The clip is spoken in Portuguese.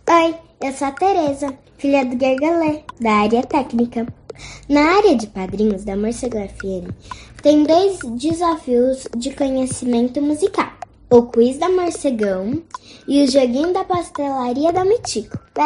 Oi, eu sou a Tereza, filha do Gargalé, da área técnica. Na área de padrinhos da Morcego FM, tem 2 desafios de conhecimento musical. O quiz da Morcegão e o joguinho da pastelaria da Mitico.